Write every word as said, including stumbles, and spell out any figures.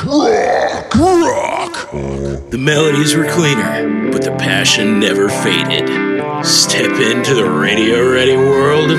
rock, rock. The melodies were cleaner, but the passion never faded. Step into the radio ready world of